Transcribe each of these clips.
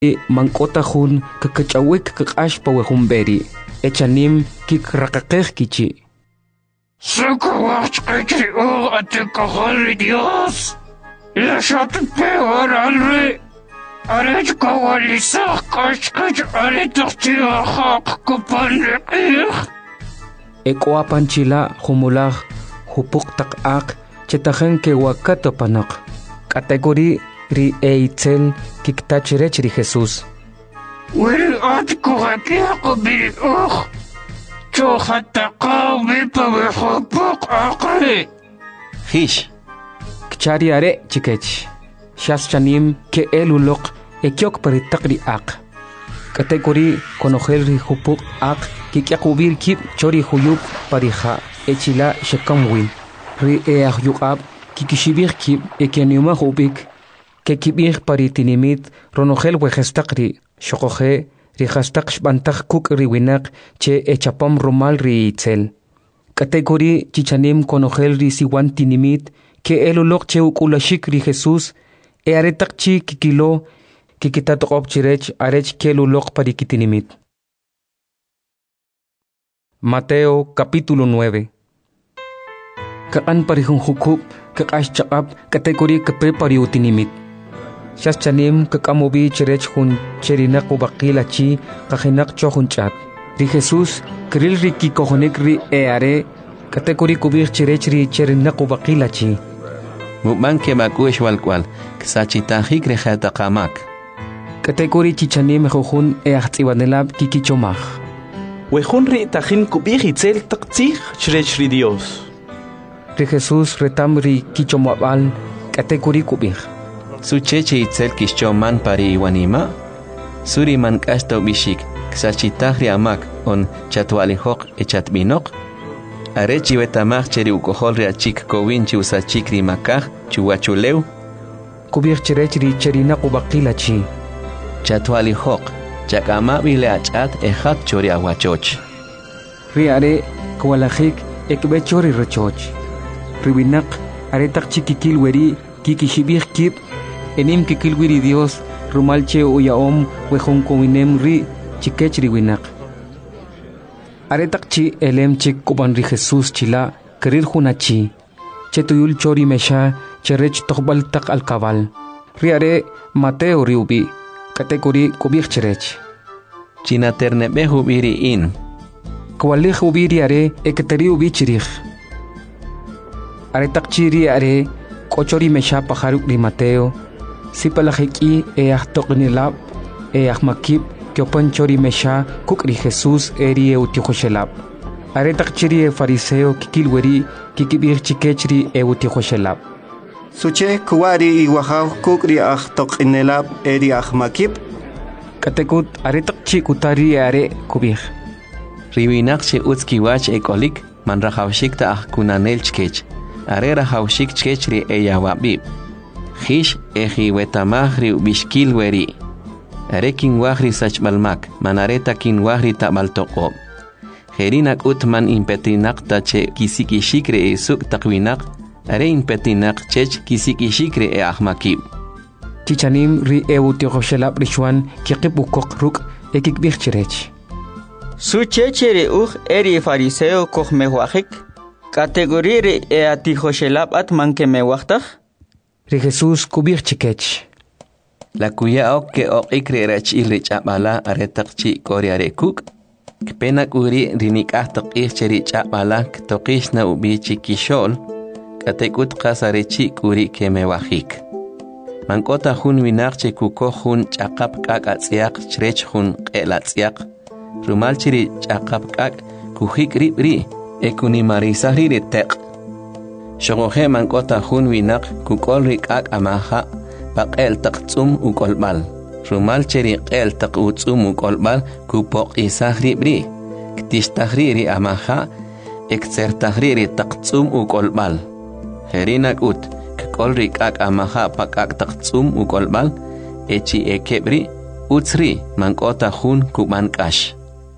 mankota hun kakachawik kakashpa wehumberi. Echanim kikraqaqej kichi. Sakawach kichi atikahari Dios. La shot peor alre. Arech kawalisah kashkach aritachia haq kupanriqih. Ekwa panchila humulaj hupuk taq'aq chetajen ke wakato panak. Kategori ri eitzel kiktachirech ri Jesús. Wiri atkuhakiaq bil Chohataqaw bipawihupuk aqri. Hish. Kchari are chikech. Shas chanim ke elulok ekyok paritaqri aq. Kategori konojel ri hupuk aq kikyakubir kip chori huyup parija echila shekamwin. Ri eahyuqab kikishibir kip ekyaniuma hubik ke kibir paritinimit ronojel wejestaqri shokoje rihastaq shbantaq kuk riwinak che echapam rumal ri itzel. Kategori chichanim konojel ri siwan tinimit ke elulok che ukulashik ri Jesús e aretak chi kikilo kikitatoqop chirech arech ke elulok parikitinimit. Mateo capítulo 9. Kaan parihunhukup kakash chaqap kategori kapre utinimit. Shas chanim kakamobi cherech hun cherinak ubakila chi kahinak chohun chat. Ri Jesús kril ri kikohonik ri eare kategori kubir cherech ri cherinak ubakila chi. Mukman ke makush walkwal ksachitahik rejata kamak. Kategori chichanim juhun eachtiwanelab kikichomaj. Wejun ri tajin kubir itzel taktzih cherech ri Dios. Ri Jesús retam ri kichomabal kategori kubir. Su cheche itzel kishchoman pari iwanima. Suri man kashta ubishik ksachitahri amak on chatualihok echatbinok. Arechi betamach cheri ukoholri achik kowinchi usachikri makaj chuwachuleu. Kubir cherechri cherina kubakila chi. Chatualihok chakama bile achat ejat chori awachoch. Riare kwalajik ekbe chori rechoch. Ribinak aretak chikikil weri kikishibir kip enim kikilwiri Dios rumalche uyaom wejun kowinem ri chikechri winak. Aretak chi elem chik kuban ri Jesús chila kerir hunachi chetuyul chori mesha cherech tokbal tak al kabal. Riare Mateo riubi kategori kubir cherech. China ternebe hubiri in. Kwalih hubiri are eketeri ubi chirich. Aretak chiri are kochori mesha pajaruk ri Mateo. Sipalajiki eahtoknilab eahmakip kyopan chori mesha kukri Jesús eri eutihoshelab. Aretak chiri fariseo kikilweri kikibir chikechri eutihoshelab. Suche kuwari iwahaw kukri ahtoknilab eri ahmakip. Katekut aretak chi kutari are kubir. Ribinak che utskiwach ekolik man rahawshik ta ahkunanel chkech. Are rahawshik chkechri eyawabib. Hish eji wetamahri bishkil weri. Arekin wahri sachmalmak, manareta kin wahri tabaltoqob. Herinak utman impetinak tache kisikishikre e suk takwinak, are impetinak chech kisikishikre e ahmakib. Chichanim ri eutihoshelab rishwan kikibukok ruk ekikbirchirech. Su chechere eri fariseo kohmewahik, kategori eatihoshelab atman kemewahtaj. Ri Jesús kubir chikech. La kuya ok ke ok ikre rach ilrich abala aretak chi koriare kuk. Kpenak uri rinik ahtak cheri abala ktokish na ubi chikishol. Katekut kasarechi kuri kemewahik. Mankota hun winak che kuko hun chakap kak atziak chrech hun kelatziak. Rumal chiri chakap kak kuhik ribri ekuni marisahri retek. Shogohe mankota hun winak kukol rikak amaha paqel taqtsum ukolbal. Rumal cheri qel taqutsum ukolbal kupok isahri bri. Ktistahri amaha eksertahri taqtsum ukolbal. Herinak ut kukol rikak amaha pakak taqtsum ukolbal echi ekebri utsri mankota hun kumankash.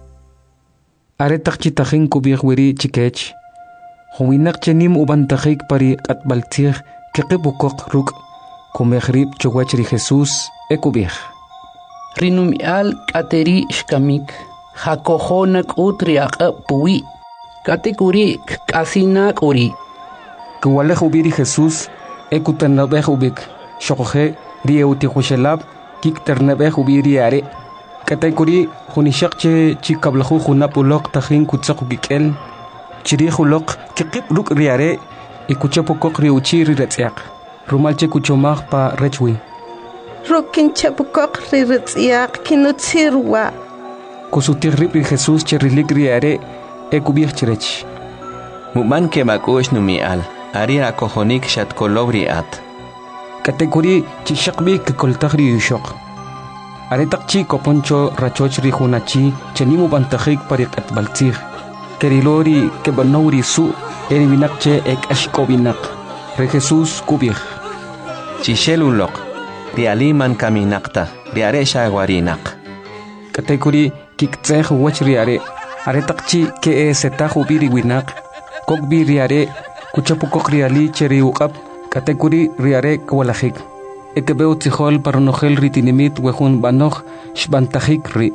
Aretak chitahin kubir wiri chikech. Huwinak chenim ubantajik pari atbaltir kekibukok ruk kumehrib chowach ri Jesús ekubir. rinumial kateri shkamik hakohonak utriaq puwi katekuri kasinak uri Kuwalej ubiri Jesús, ekutanabej ubik, shokoje, rieuti hushelab, kikternabej ubiri are. Katekuri, hunishakche, chikablahu hunapulok tajin kutsaku kikel, chirihulok, kikip luk riare, ikuchapokok riuchi riretziak. Rumalche kuchomag pa rechwi. Rukin chapukok riretziak kinutsirwa. Kusutirrip Jesús cherilik riare, ekubich chirech. Muman ke makush numial. Ari akohonik shat kolobri at. Katekuri chishakbi kikoltagri yushok. Aretakchi koponcho rachochri hunachi chenimu bantahik parik at baltzig. Kerilori kebanori su eribinakche ek ashkobinak. Re Jesús kubich. Chishelulok. Rialiman kaminakta. Riare shagwarinak. Katekuri kiktzeh wachriare. Aretakchi ke setahu biri winak. Kokbi riare. Kuchapukok riali cheri uqab, katekuri riare kwalajik. Ekebeu tijol paronogel ritinimit wejun banoj shbantajik ri.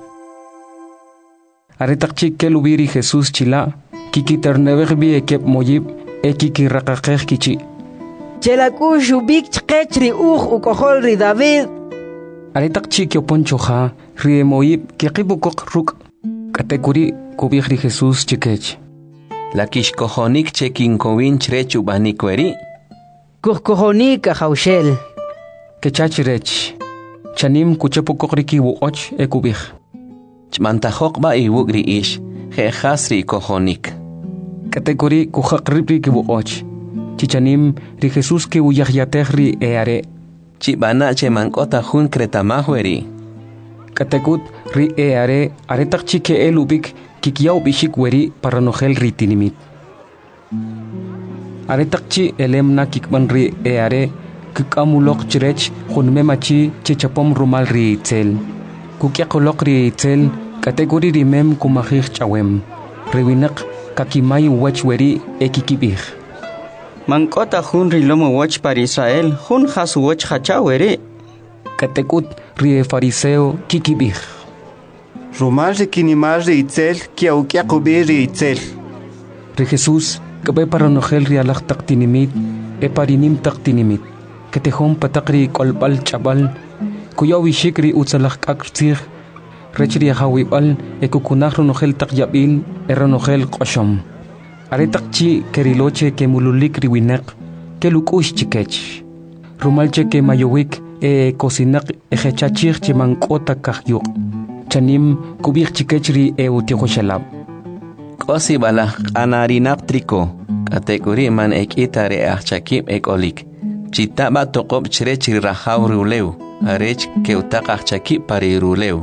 Aretakchik kelubiri Jesús chila, kikiternebegbi ekep moyib, ekikirrakakej kichi. Chelaku shubik chkechri ukojol ri David. Aretakchik yoponchoja, rie moyib, kikibukok ruk. Katekuri kubik ri Jesús chikech. La kishkohonik chekinkowin chrechu banikweri. Kuhkohonik ahaushel. Kechachirech. Chanim kuchapukokriki wuoch ekubich. Chmantajok ba iwugri ish. Jehasri kohonik. Katekuri kuhakripri ki wuoch. Chichanim ri Jesús ki uyahyatehri eare. Chibana chemankota hun kretamahweri. Katekut ri eare aretakchi ke elubik. Kikiyaw bishik weri paranogel ritinimit. Aretakchi elemna kikban ri eare kikamulok chirech hunmemachi chichapom rumal ri itzel. Kukyakolok ri itzel kategori rimem kumahich chawem. Rewinak kakimay wach weri ekikibich. Mankota hun ri lomo wach para Israel hun hasu wach hachawere. Katekut ri fariseo kikibich. Rumal kinimal ri itzel, kiaukiakubi ri itzel. Ri Jesús, kabe paranogel ri alak taktinimit, parinim taktinimit. Ketehom patakri kolbal chabal, kuyawishik ri utsalak kakzir, rechri hawibal, kukunah ronogel takyabil, ronogel koshom. Aretakchi keriloche ke mululik ri winek, ke lukush chikech. Rumalche ke mayowik, kosinak ejechachir chimankota kahyuk. Chanim kubik chikechri utikhoshalab. Kosi bala anarinak triko. Kategori man ekitare achakib ekolik. Chitaba tokob chirechri rahaw ruleu. Arech ke utak achakib pari ruleu.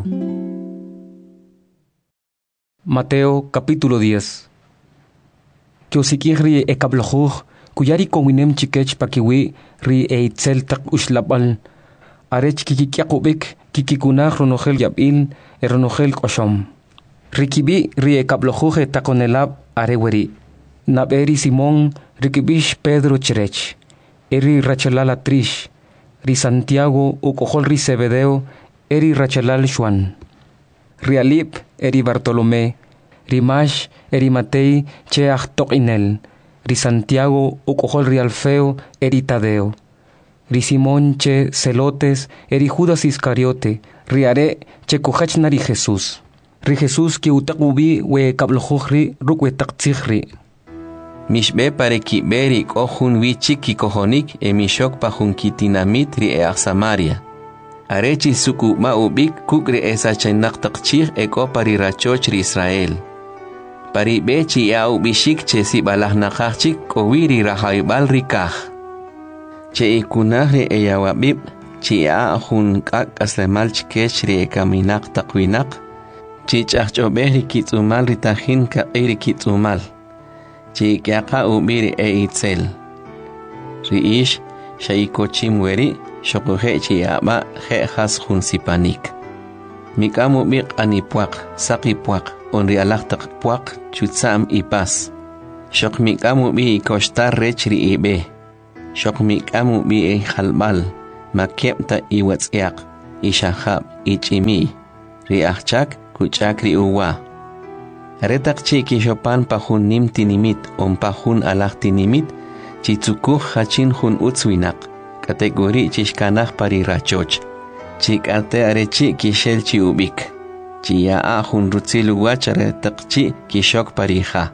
Mateo capítulo 10. Kyosikihri ekablojuj kuyari kowinem chikech pakiwi ri eitzel tak ushlabal. Arech kikikyakubik kikikunah ronogel yabil ronogel koshom. Rikibi ri ekablojuj takonelab areweri. Naberi Simón rikibish Pedro chirech. Eri rachalal atrish. Ri Santiago ukojol ri Zebedeo eri rachalal Juan. Ri Alip eri Bartolomé. Ri Mash eri Matei cheach tokinel. Ri Santiago ukojol ri Alfeo eri Tadeo. Ri Simón che Celotes eri Judas Iscariote. Ri are che kuhachna ri Jesús. Ri Jesús ki utakubi we kablojujri rukwe taktzihri. Mishbe pare ki beri kohun wichik ki kohonik mishok pahun kitinamit ri Samaria. Arechi suku ma ubik kukri esa chenak takchih eko pari rachoch ri Israel. Pari bechi ya ubishik che si balah nakachik kowiri rahaibal rikah. Che ikunah ri eyawabib chi ya hun kak aslemal chikech ri ekaminak takwinak. Chi chachobeh ri kitzumal ri tahin ka iri kitzumal. Chi kyaka ubiri itzel. Ri ish shaikochim weri shokuhe chi yaba he has hun sipanik. Mikamu bik anipuak, sakipuak, onri alaktak puak, chutsam ipas. Shok mikamu bi koshtar rechri ibe. Shok mikamu bi halbal, makiepta iwatsiak. ishahab, ichimi, ri achak, kuchak ri uwa. Aretak chi kishopan pahun nim tinimit, pahun alak tinimit, chitsukuh hachin hun utswinak, kategori chishkanah pari rachoch. Chik arte arechi kishel chi ubik. Chiyaa hun rutzil uwach aretak chi kishok pariha.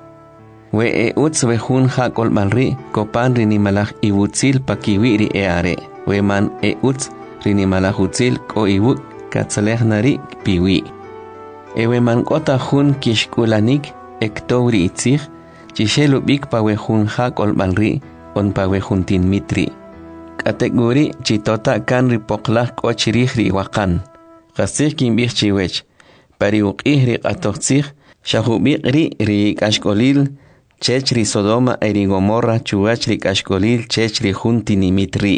We uts we hun ha kolmalri, kopan rinimalach iwutzil pakiwiri are. We man uts rinimalach utzil ko iwuk katsaleh nari piwi. Ewe man kota hun kishkulanik ektouri itzig, chishelu bik pa we hun ha kolmalri, on pa we hun tin mitri. Kategori chitota kan ripoklah ko chirihri wakan. Kasih kimbih chiwech. Pari uqihri qatoqtzig, shahubikri ri kashkolil, chechri Sodoma eri Gomorra chuachri kashkolil chechri hun tinimitri.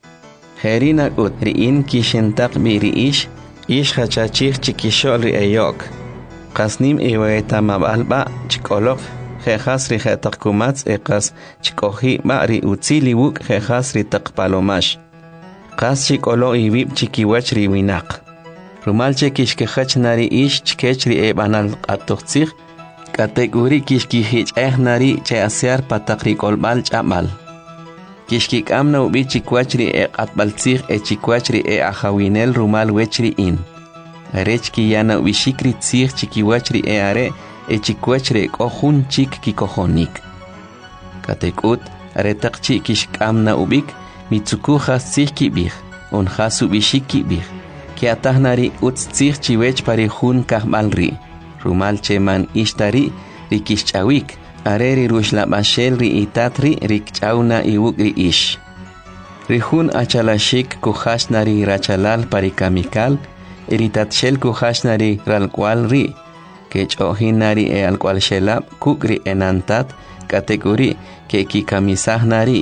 Herina ut riin kishentak biri ish hachachig chikishol ri eyok. Kasnim iweta mabalba chikolok, jejas ri jetakkumats ekas chikohi ba ri utzili wuk jejas ri takpalomash. Kas chikolo ibib chikiwach ri winak. Rumalche kishkehach nari ish chkech ri ebanal qatoqtzig, kategori kishkihich nari che asear patakri kolbal chamal. Kishkik amna ubi chikwachri atbaltzig chikwachri ahawinel rumal wechri in. Arechki yana ubi shikri tzig chikiwachri are chikwachri kohun chik kikohonik. Katekut aretak chi kishk amna ubik mitsukuja tzig kibig, onjas ubi shikibig. Que atahnari utzig chiwech pari hun kahmalri. Rumal cheman ishtari rikishchawik. Areri rushlabashel ri itatri rikchauna iwukri ish. Rihun achalashik kuhashnari rachalal parikamikal. Eritatshel kuhashnari ralkwal ri. Kechohinari alkwal shelab kukri enantat. Kategori ke kikamisahnari.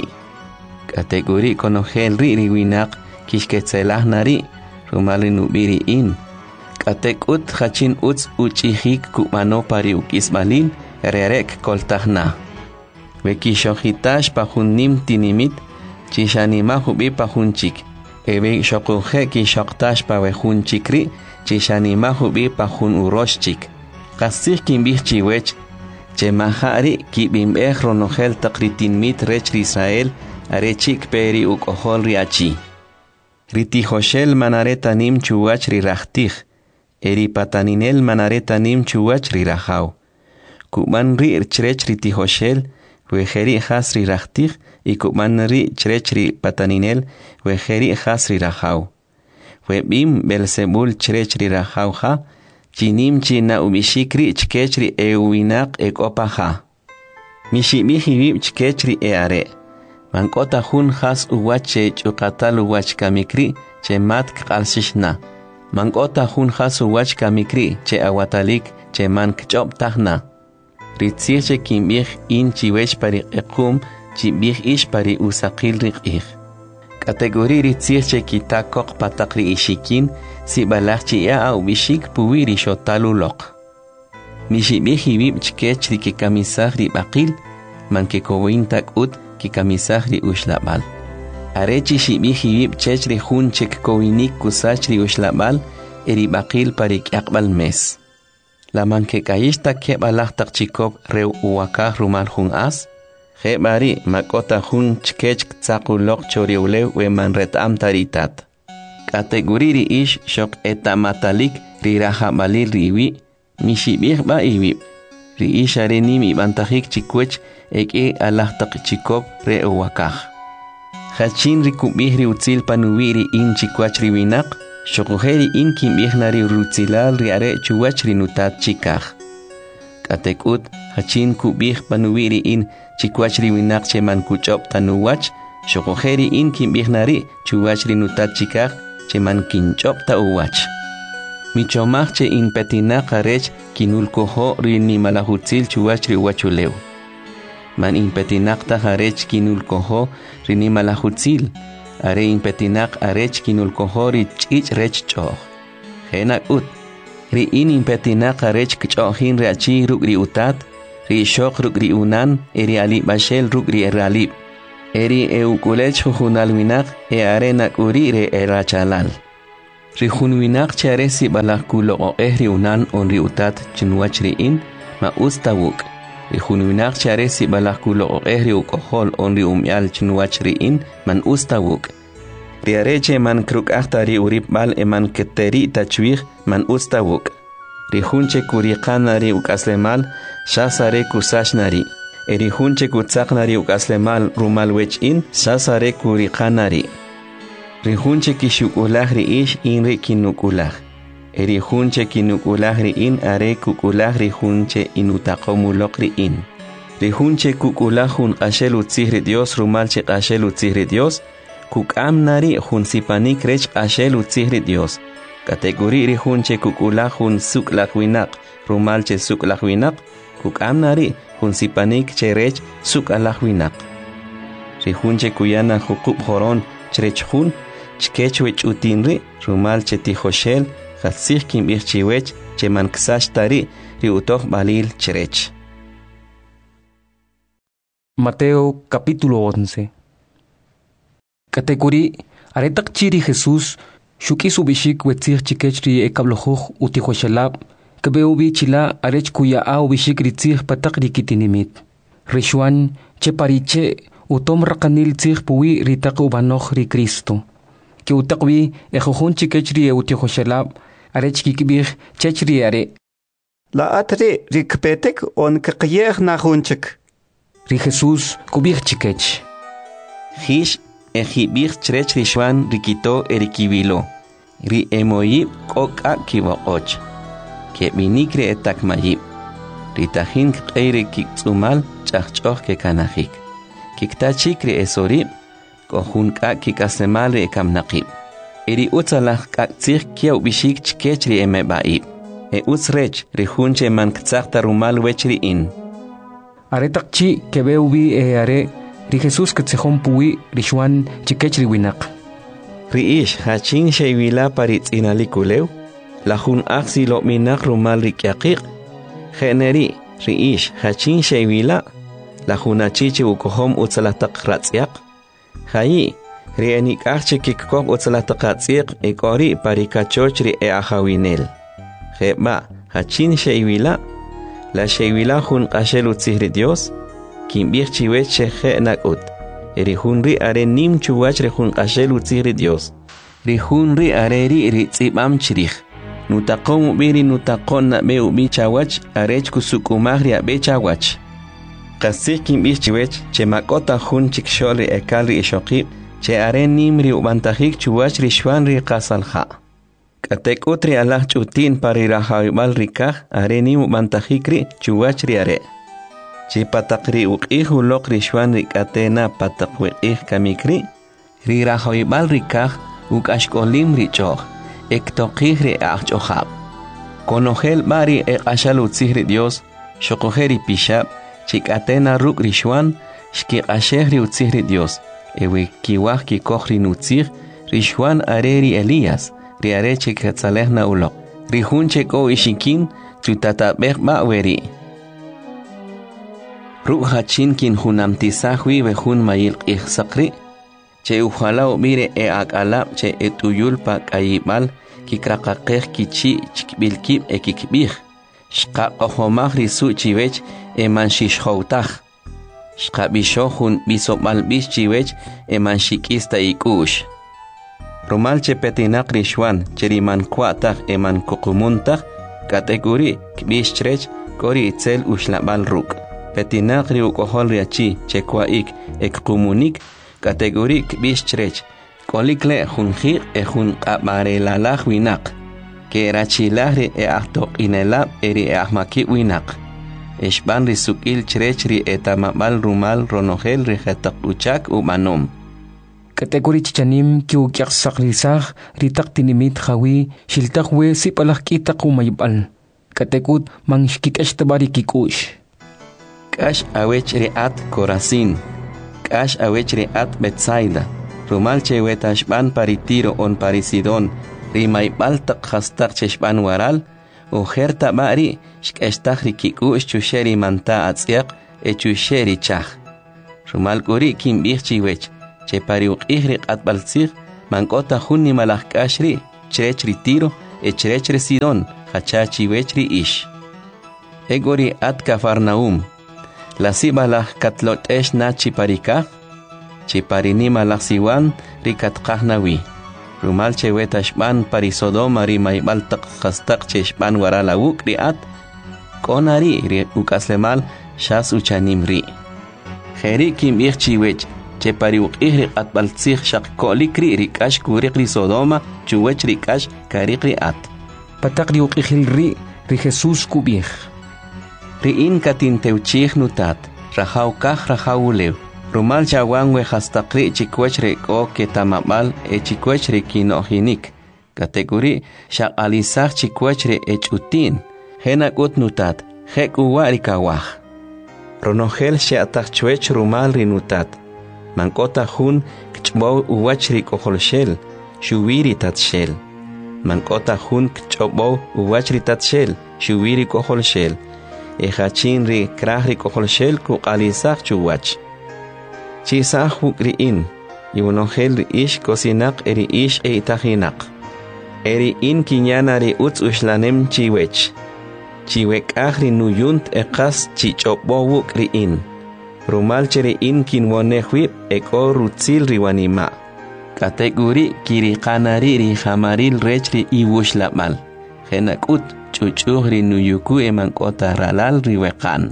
Kategori konohel ri riwinak kishketselahnari. Rumali nubiri in. Katekut hachin uts uchihik kumano pari ukisbalin. Rerek koltahna. Wekishohitash pahunim tinimit. Chishanima hubi pahunchik. Ewe shokuhe kishoktash pawehunchikri. Chishanima hubi pahun uroshchik. Kasih kimbih chiwech. Chemahari kibimbeh ronohel takritinmit rech Israel. Arechik peri ukohol riachi. Ritihoshel manaretanim chuwach rirachtig. Eri pataninel manaretanim chuwach rirahau. Kuman ri chrech ritihoshel, wejeri has rirachtig, y kuman ri chrech ri pataninel, wejeri has rirahau. Webim Belzebul chrech rirahau ha, chinim china ubishikri chkechri euinak ekopaha. Mishibihibib chkechri eare. Mankota hun has uwache chukatal uwach kamikri che mat kalsishna. Mankota hun has uwach kamikri che awatalik che man kchop tahna. Ritzirche kimbih in chiwech pari ekum chibih ish pari usakil rikih. Kategori ritzirche kitakok patakri ishikin si balachchi ya au bishik puwiri shotalulok. Mishibih hibib chkech rikikamisah ribakil man kekowintak ut kikamisahri ushlabal. Arechi shibihibib chechri hun chek kowinik kusachri ushlabal eri bakil parik yakbal mes. Laman ke kayishta kebalah tak chikop reu uwakah rumal hun as, Hebari makota hun chkech tsakulok choriulew we manretam taritat. Kategoriri ish shok etamatalik rirahabalil riwi, mishibih ba iwi. Ri ish arenimi bantahik chikwech eke alah tak chikop re uwakah. Hachin rikubih ri utzil panuwiri in chikwach riwinak, shokuheri in kimbih nari rutzilal ri are chuwach rinutat chikah. Katekut hachin kubih panuwiri in chikwach riwinak cheman kuchop tanuwach, shokuheri in kimbih nari chuwach rinutat chikah cheman kinchop ta uwach. Michomach che in petinak arech kinulkoho rini malahutzil chuwach riwachulew. Man in petinak ta arech kinulkoho rini malahutzil. Are in petinak arech kinulkoho ri chich rech choh. Henak ut. Ri in petinak arech kchohin reachi rugri utat. Ri shok rugri unan eri alib bashel rugri eralib. Eri eukulech jujunal winak e arenak uri re erachalal. ri junwinak chare si balak kulo o ri unan on ri utat chinwach ri in ma ustawuk ri junwinak chare si balak kulo o ri ukohol on ri umyal chinwach ri in man ustawuk ri areche man kruk ahtari urip bal eman keteri tachwih man ustawuk ri junche kuriqanari ukaslemal shasare kusashnari eri junche kutsaqnari ukaslemal rumal wech in shasare kuriqanari Rijunche kishukulah riish in ri kinukulah. Erijunche kinukulah ri in are kukulah rijunche inutakomulok ri in. Rijunche kukulah hun qashel utzihri Dios rumalche qashel utzihri Dios. Kukam nari hun sipanik rech qashel utzihri Dios. Kategori rijunche kukulah hun suklakwinak rumalche suklakwinak. Kukam nari hun sipanik cherech sukalakwinak. Rijunche kuyana hukub horon cherechjun. Chkechwech utinri rumal cheti Joshel khatsih kim irchiwech cheman ksash tari ri utoh balil cherech. Mateo capítulo 11. Categorí aretak chiri Jesús shuki subishik wetzir chikechri ekablojuj uti Joshelab kebeubi chila arech kuya au bishik ritzir patak rikitinimit. Rishuan chepariche utom rakanil tzir puwi ritak ubanoch ri Cristo. Que utakwi ejojun chikechri uti Joshelab arech kikibir chechri are. La atre rikpetek on kakyer na hunchik. Ri Jesús kubir chikech. Hish ejibir cherech rishwan rikito erikibilo. Ri emoyib koka kibokoch. Ke minikre etak mayib. Ritahin kqeire kiksumal chachchoch ke kanahik. Kiktachikre esorib. Kohun kak kikasemale ekamnaqib. Eri utsalah kak tzir kiaw bishik chkechri emebaib. Utsrech rihunche man ktsakta rumal wechri in. Aretak chi kebeubi are ri Jesús ktsehon puwi rishwan chikechri winak. Riish hachin sheywila paritz inalikulew. Lahun aksi lo minak rumal rikyaqiq. Generi riish hachin sheywila. Lahun achiche ukohom utsalataq ratzyak. Hayi, rieni karche kikok utsalataqatsiq ekori parikachochri ahawinel. Jeba, hachin sheywila, la sheywila hun qashel utzihri Dios, kimbir chiwech sheje nakut. Erihunri are nim chuwachre hun qashel utzihri Dios. Rihunri areri ritzibam chirich. Nutaqom ubiri nutaqon na be ubi chawach arech kusukumahri abe chawach. Qasik kimbir chiwech che makota hun chiksholi ekalri eshoqib che are nimri ubantajik chuwach rishwanri qasalha. Katek utri alah chutin pari rahawibal rikah are nim ubantajikri chuwach riare. Che patakri uqihu lok rishwanri katena patakwiqih kamikri ri rahawibal rikah ukashkolim richoh ektoqih ri ahchohab. Konogel bari eqashal utzihri Dios shokoheri pishab Chikatena ruk rishwan, shki ashehri utzihri Dios, ewe kiwah ki kohri nutzih, rishwan areri Elias, ri areche katzalehna ulok, rihunche ko ishikin, tutatabeh ma'weri. Ruk hachin kin hunamtisahwi vehun mayil ihsakri, che uhalao mire akala che etuyulpa kayibal, kikrakakeh kichi chikbilkib ekikbih. Shqa qohomah risu chiwech eman shishhoutach. Shqa bishohun bisobal bish chiwech eman shikista ikush. Rumal che petinak rishwan cheriman kwatach eman kukumuntach kategori kbish chrech kori itzel ushlabal ruk. Petinak ri ukohol riachi che kwaik ek kumunik kategori kbish chrech kolikle hunjir ehun qabarelalach winak. Que rachilahri ahtok inelab eri ahmaki winak. Eshban risukil cherechri etamabal rumal ronogel rijetak uchak umanom. Kategori chichanim kiu kiaksak risah ritak tinimit hawi shiltak we sipalak kitak umayibal. Katekut mang shkikesh tabari kikush. Kash awech riat Corazin. Kash awech riat Betsaida. Rumal chewetashban paritiro on Parisidon. Rimay baltak khastak cheshban waral, ujerta bari, shkestak rikiku chusheri manta atsiak, chusheri chach. Rumal kuri kim birchiwech, che pariuk ihrik at balsir, mankota hunni malak kashri, chirech ri Tiro e chirech ri Sidón hachachi wech ri ish. Egori at Cafarnaum. La sibala katlotesh na chiparika. Chiparinima la siwan rikatkahnawi. Rumal chewetashban pari Sodoma ri maibal takhastak cheshban warala uk ri at. Konari ri ukaslemal shas uchanim ri. Kheri kim chiwech chepari uqih ri at baltsih shak kolikri rikash kurik ri Sodoma chuwech rikash karik ri at. Patak ri uqihil ri Jesus kubih. Riin katin teuchih nutat, rahaw kah rahawulew. Rumal chawan we hastakri chikwech reko ke tamabal e chikwech re kinohinik. Kategori shak alisah chikwech re echutin. Henakut nutat, hek uwa rikawah. Ronogel she atak chwech rumal rinutat. Mankota hun kchbow uwach rikoholshel, shuwiri tatshel. Mankota hun kchbow uwach ritatshel, shuwiri koholshel. Ejachin ri krah ri koholshel ku alisah chuwach. Chisah hukriin, yunogel ri ish kosinak eri ish eitahinak. Eri in kinyana ri utz ushlanem chiwech. Chiwek ahri nuyunt ekas chichopowuk riin. Rumal cheriin kinwonehwip eko rutzil riwanima. Kategori kiri kanari ri hamaril rech ri iwushlamal. Henakut chuchuh ri nuyuku emankota ralal riwekan.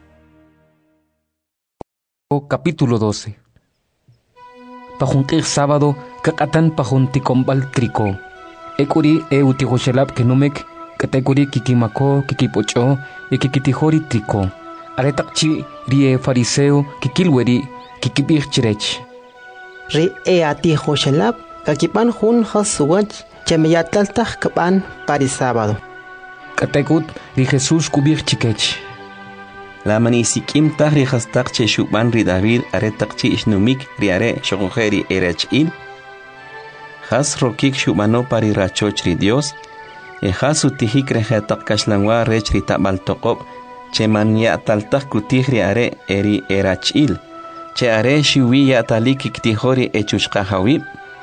Capítulo 12. Pajuntir sábado, kakatan pajunticombal trico. Ekuri utihoshelab kenumek, kategori kikimako, kikipocho, e kikitihori trico. Aretakchi rie fariseo, kikilweri, kikibir chirech. Ri atihoshelab, kakipan hun hasuwach, chemeyatlaltah kapan pari sábado. Kategut ri Jesus kubir chikech. La manisikim tahri hastak che shuban ri David aretakchi ishnumik ri are shogojeri erechil. Has rokik shubano pari rachoch ri Dios. E has utihik rehetak kashlangwa rech ri tabal tokop. Che man ya taltak kutih ri are eri erachil. Che are shuwi ya talik iktihori echushka hawib.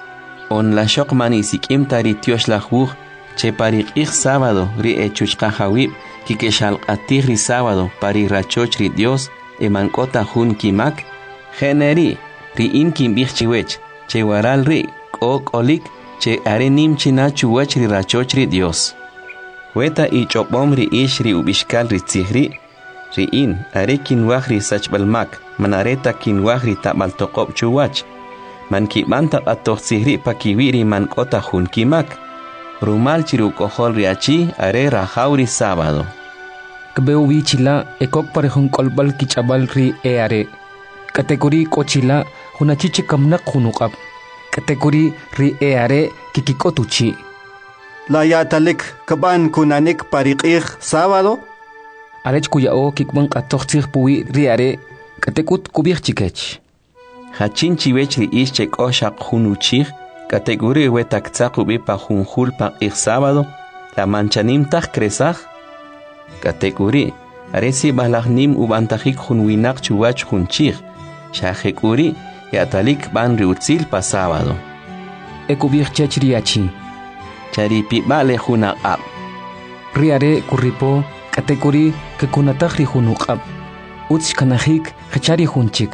On la shok manisikim tari tiosh lahwuh. Che pari ich sábado ri echushka hawib. Kikeshal atirri sábado pari rachoch ri Dios emankota hun kimak generi ri in kimbich chiwech che waral ri ok olik che arenim china chuwech ri rachoch ri Dios weta i chopom ri ish ri ubishkal ri tzihri ri in are kinwah ri sachbalmak manareta kinwah ri tabal tokop chuwach man kibanta atoh tzihri pakiwi ri mankota hun kimak Rumal chiru kohol riachi are rahauri sábado. Kbeu bichila ekok parehun kolbal kichabal ri are. Kategori kochila hunachichi kamnak hunukap. Kategori ri are kikikotuchi. La yatalik kaban kunanik pariqih sábado. Arech kuyao kikban katochir puwi ri are. Katekut kubir chikech. Hachin chiwech ri ish chek oshak hunuchih. Kategori wetak tsakubi pa junjul pa ik sábado, la manchanim tak kresaj. Kategori, aresi balagnim ubantajik junwinak chuwach junchig, shahekuri, yatalik ban riutzil pa sábado. Ekubir chachriachi. Charipi bale junak ab. Riare kuripo, kategori ke kunatajri junuk ab. Utz kanajik, hachari junchik.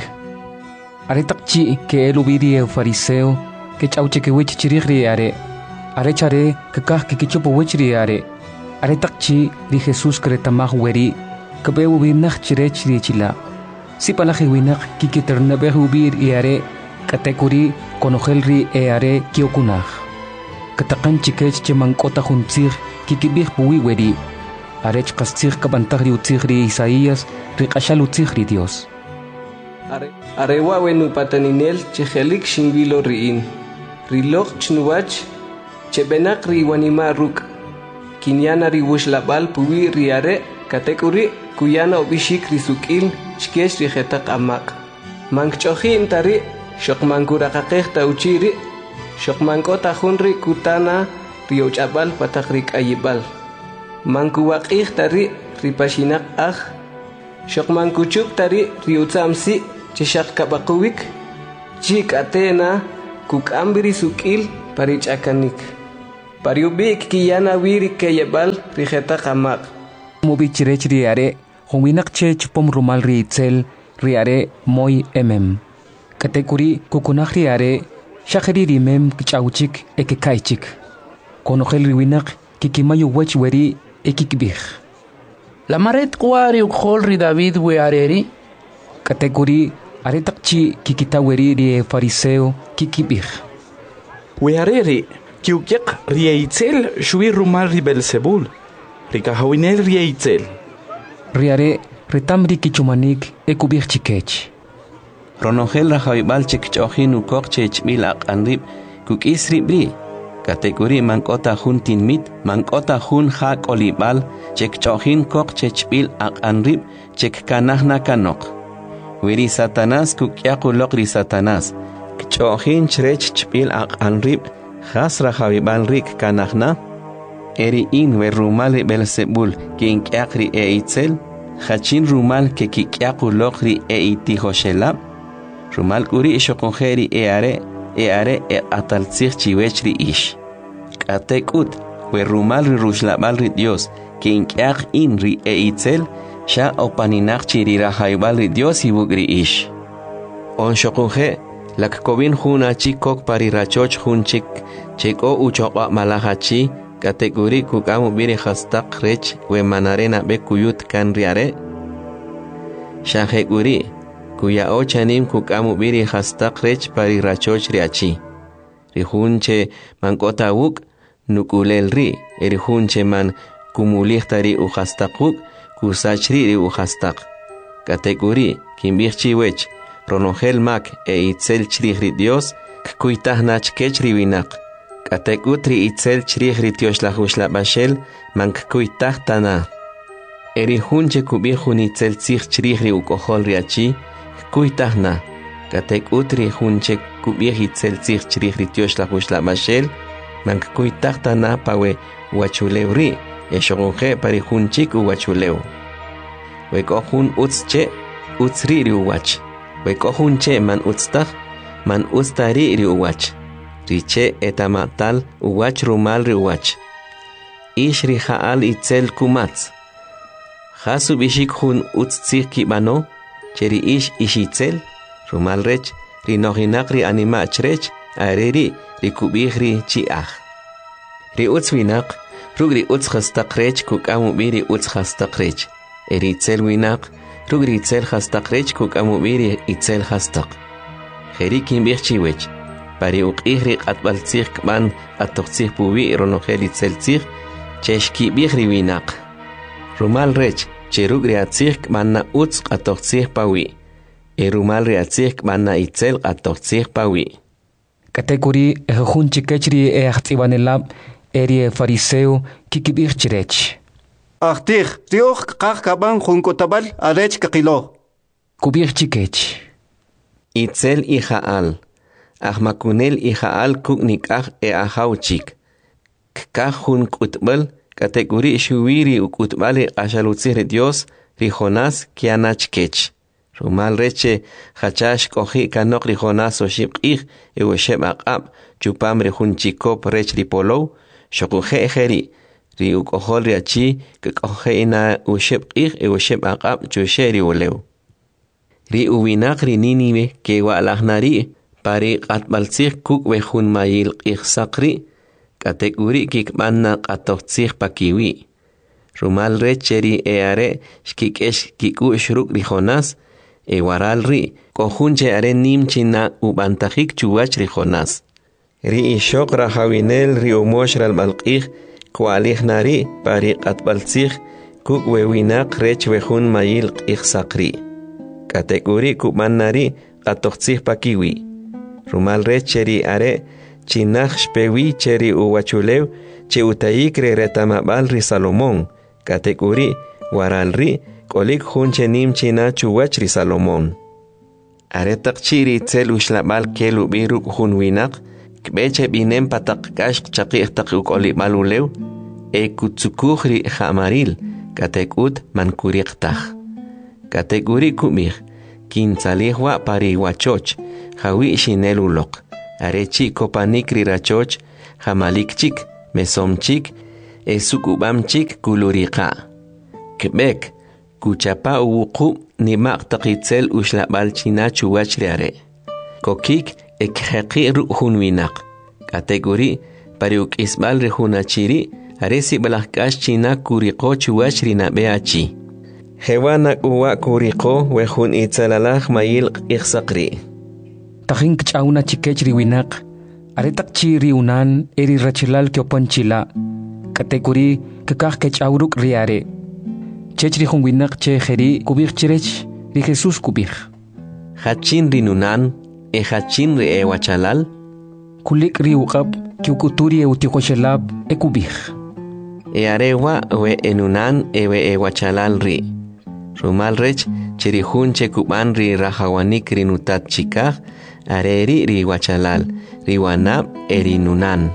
Aretakchi ke elubiri fariseo, que chauche que wich chirigri are chare que kah que kichupo wichri are takchi di Jesus kretamah weri que be ubinach chirechri chila si palaje winach kikiterna be ubir are kategori konogelri are kiokunach katakan chikech chemankota juntzir kikibih puwi weri arech kastzir kabantagri utzigri Isaías riqashal utzigri Dios Arewa wenu pataninel chehelik shingilo riin Rilok chnuwach, chebenak riwanima ruk. Kinyana riwushlabal puwi riare, kategori kuyana obishik risukil, chkesh rihetak amak. Mankchohi intari, shokmankurakakeh tauchiri, shokmankota hunri kutana riochabal patakrik ayibal. Mankuwakih tari ripashinak ah, shokmankuchuk tari riutamsi, chishak kabakuwik, chik atena, Kuk ambiri sukil parichakanik. Pariubik kiyana wiri keyebal rijeta kamak. Mubichirech riare, huminak chech pom rumal riitzel, riare moy Katekuri kukunak riare, shakeri rimem kichauchik ekekaichik. Konogel riwinak kikimayu wech weri ekikbih. La maret kuari ukhol ri David we areri. Katekuri aretakchi kikita weri rie fariseo kikibih. We areri, kiukiak rieitzel shui rumal ri Belzebul. Rikahawinel rieitzel. Riare retamri kichumanik ekubih chikech. Ronogel rajaibal chekchojin ukok chechmil anrib kuk isribri. Kategori mankota hun tinmit, mankota hun hak olibal, chekchojin kok chechmil anrib chekkanahna kanok. Wiri Satanás kukyakulok ri Satanás. Kchojin chrech chpil anrib, has rajaibal rik kanahna. Eri in we rumal Belzebul kinkyakri itzel, hachin rumal ke kikyakulok ri itihoshelab. Rumal kuri shokongeri eare ataltzir chiwechri ish. Katekut we rumal ri rushlabal ri Dios kinkyak in ri itzel sha opaninach chiri rajaibal ri Dios ibugri ish. On shokonge lak kovin huna chikok pari rachoch hun cheko uchoqa malahachi kategori kukamu biri hastak rech we manarena bekuyut kan riare. Shaheguri kuya ochanim kukamu biri hastak rech pari rachoch riachi. Rihunche man kota wuk nukulel ri, erihunche man kumulihtari u hastakuk kusachri ri u hastak. Kategori kimbirchi wech ronogel mak itzel chrihri Dios kuitahnach kechri winak. Katekutri itzel chrihri tioshla bashel man kuitahtana. Erihunche kubihun itzel tzich chrihri ukohol riachi kuitahna. Katekutri hunche kubih itzel tzich chrihri tioshla bashel man kuitahtana pawe wachulewri eshogonje pari hunchik uwachuleu. Wekohun utzche utzri ri uwach. Wekohunche man utztach man ustari ri uwach. Riche etamatal uwach rumal ri uwach. Ish ri haal itzel kumatz. Hasu bishik hun utztzich kibano, cheri ish ishitzel, rumal rech, ri nohinak ri animach rech, areri ri kubih ri chiach. Ri utzwinak, rug ri utzchastak rech kukamu biri utzchastak rech. Eri itzel winak, rug ri itzel hastak rech kukamu biri itzel hastak. Jeri kimbih chiwech, pari uqih ri qatbaltzich kman atoqtzich pubi ronogel itzel tzich, cheshki bih ri winak. Rumal rech, cherug riatzich manna utz qatoqtzich pawi. Rumal riatzich manna itzel qatoqtzich pawi. Kategori ehun chikechri eachtibanelab eri fariseo kikibir chirech. Achtich rioch qaq kaban junkotabal arech kakilo. Kubir chikech. Itzel ijaal. Ahmakunel ijaal kuknikaj ahauchik. Kkaj hun kutbal kategori shuwiri ukutbali ashalutzir Dios ri Jonás kianachkech. Rumal reche hachash kohi kanok ri Jonás oshibqih ewesheb aqab chupam ri hunchikop rech ri polow shokuhe ejeri ri ukohol ri achi kohe ina ushibqih ewesheb aqab chushe ri ulew. Ri uwinak ri Nínive ke walahnari pari qatbaltzich kuk wehun mayil qih sakri kategori kikmanna qatoqtzich pakiwi. Rumal recheri eare shkikesh kiku shruk ri Jonás waral ri kohunche are nimchina ubantajik chuwach ri Jonás. Ri ishok rahawinel ri umosh ralbalqih kualih nari pari qatbaltzich kuk wewinak rech wehun mayil qih sakri. Kategori kukmannari qatoqtzich pakiwi. Rumal recheri are chinaj shpewi cheri uwachulew che utayik re retamabal ri Salomón. Kategori waral ri kolik hunche nimchina chuwach ri Salomón. Aretak chiri tzel ushlabal kelu biru hun winak kbeche binem patak kash chaqih tak ukolibal ulew kutsukuj ri jamaril katekut mankuriqtaj. Kategori kumih kintzalihwa pari wachoch hawi shinel ulok. Arechi kopanik ri rachoch, hamalikchik, mesomchik, esukubamchik kuluriqa. Kebek, kuchapa uwuqub nimaq taqitzel ushlabal china chuwachriare. Kokik ekheqi ru'hun winaq. Kategori pariuk isbal rehunachiri aresi balahkash china kuriqo chuwachri nabeachi. Hewanak uwa kuriqo wehun itzalalaj mayil iqsaqri. Tajin kchauna chikechri winaq. Aretak chiri unan eri rachilal kiopanchila. Kategori kakaj kechawruk riare. Chechri hun winaq che jeri kubik chirech ri Jesus kubik. Hachin rinunan hachin ri ewachalal. Kulik ri uqab kiukuturi eutikoxelab ekubik. Arewa we enunan ewe ewachalal ri. Rumal rech cherihun chekuban ri rahawanik rinutat chikaj. Areri ri wachalal, ri wanab erinunan.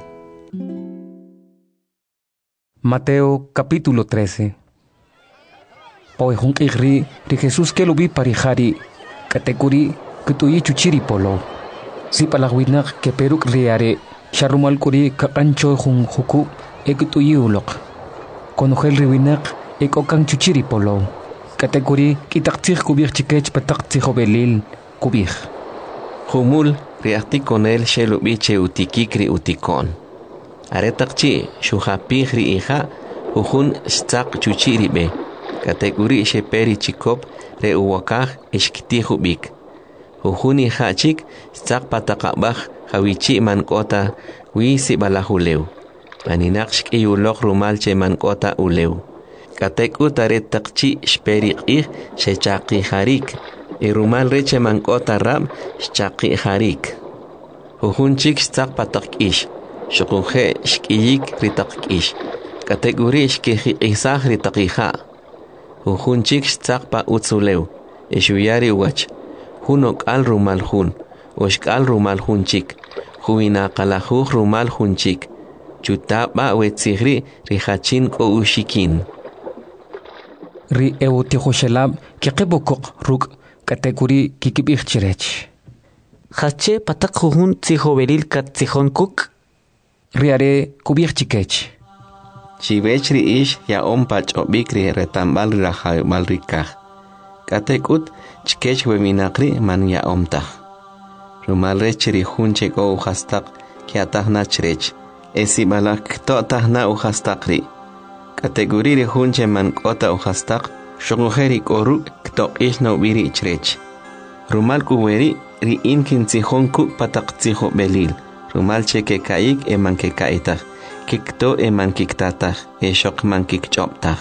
Mateo capítulo 13. Poejun igri ri Jesús que lo vi parijari, katekuri kutuyi chuchiri polo. Si palagwinak que peruk riare, sharumal kuri kakancho jun juku ekutuyi ulok. Konojel riwinak ekokan chuchiri polo. Katekuri kitaktir kubir chikech pataktir belil kubir. Humul riartikonel shelubiche utikikri utikon. Aretakchi shuhapihri ija uhun stak chuchiribe. Kategori sheperi chikop re uwakaj ishkitihubik. Uhun ija chik stak patakabaj hawichi mankota wisi balahuleu. Aninakshk iyulok rumalche mankota uleu. Katekut aretakchi shperi ij shechakiharik. Irumal reche mankota rab shchaqi harik. Uhunchik stak patak ish. Shukunje shkiyik ritak ish. Kategori shkiji isah ritakija. Uhunchik stak pa utzuleu. Ishuyari wach. Hunok al rumal hun. Oshkal rumal hunchik. Huina kalahuj rumal hunchik. Chutaba wetzigri rihachin ko ushikin. Ri eutihoshelab kikibokok ruk. Kategori kikibik chirech. Hache patak juhun tzijoveril kat tzijonkuk. Riare kubik chikech. Chivechri ish ya ompach obikri retambal rahabal rikaj. Katekut chikech weminakri man ya omtaj. Rumal rechri hunche go uhastak kiatah nachrech. Esibalak totahna uhastakri. Kategori ri hunche man kota uhastak. Shogojeri koru ktok ish no biri chrech. Rumal kuweri ri inkin tzijonkuk patak tzijo belil. Rumal cheke kaik eman ke kaitaj. Kikto eman kiktataj. Shok man kikchoptaj.